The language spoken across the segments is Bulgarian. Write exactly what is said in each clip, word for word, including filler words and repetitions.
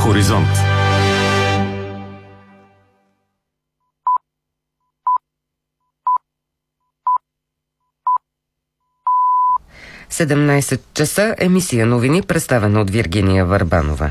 Хоризонт. седемнайсет часа, емисия новини, представена от Виргиния Върбанова.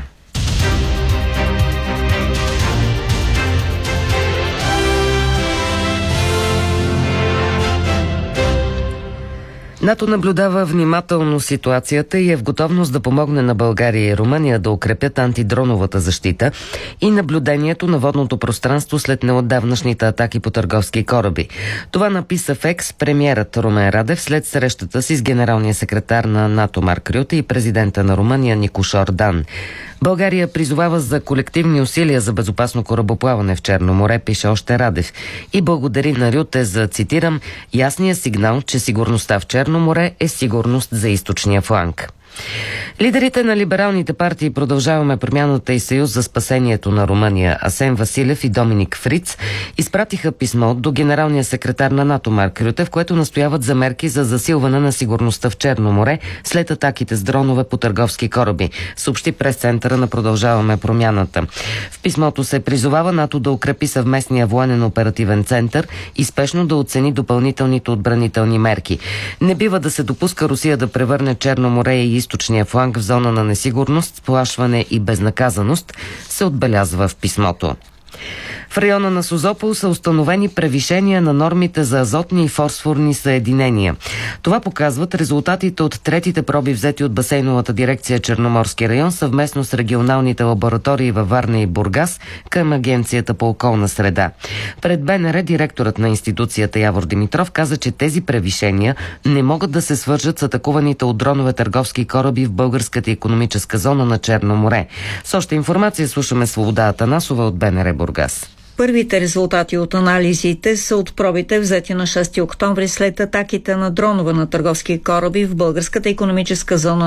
НАТО наблюдава внимателно ситуацията и е в готовност да помогне на България и Румъния да укрепят антидроновата защита и наблюдението на водното пространство след неотдавнашните атаки по търговски кораби. Това написа в Екс премиерът Румен Радев след срещата си с генералния секретар на НАТО Марк Рюте и президента на Румъния Никош Ордан. България призовава за колективни усилия за безопасно корабоплаване в Черно море, пише още Радев, и благодари на Рюте за, цитирам, ясния сигнал, че сигурността в Черно море е сигурност за източния фланг. Лидерите на либералните партии Продължаваме промяната и Съюз за спасението на Румъния Асен Василев и Доминик Фриц изпратиха писмо до генералния секретар на НАТО Марк Рюте, в което настояват за мерки за засилване на сигурността в Черно море след атаките с дронове по търговски кораби, съобщи прес-центъра на Продължаваме промяната. В писмото се призовава НАТО да укрепи съвместния военен оперативен център и спешно да оцени допълнителните отбранителни мерки. Не бива да се допуска Русия да превърне Черно море и източния фланг в зона на несигурност, сплашване и безнаказаност, се отбелязва в писмото. В района на Созопол са установени превишения на нормите за азотни и фосфорни съединения. Това показват резултатите от третите проби, взети от басейновата дирекция Черноморски район съвместно с регионалните лаборатории във Варна и Бургас към Агенцията по околна среда. Пред БНР директорът на институцията Явор Димитров каза, че тези превишения не могат да се свържат с атакуваните от дронове търговски кораби в българската икономическа зона на Черно море. С още информация слушаме Свобода Атанасова от БНР Бургас. Първите резултати от анализите са от пробите, взети на шести октомври след атаките на дронове на търговски кораби в българската икономическа зона